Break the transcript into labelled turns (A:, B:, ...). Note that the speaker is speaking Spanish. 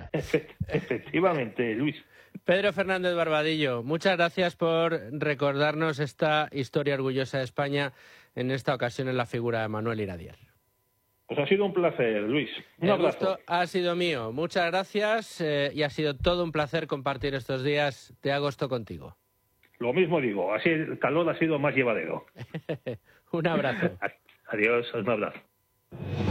A: Efectivamente, Luis.
B: Pedro Fernández Barbadillo, muchas gracias por recordarnos esta historia orgullosa de España, en esta ocasión en la figura de Manuel Iradier.
A: Pues ha sido un placer, Luis. Un
B: El
A: abrazo.
B: gusto ha sido mío. Muchas gracias y ha sido todo un placer compartir estos días de agosto contigo.
A: Lo mismo digo, así el calor ha sido más llevadero.
B: Un abrazo.
A: Adiós, un abrazo.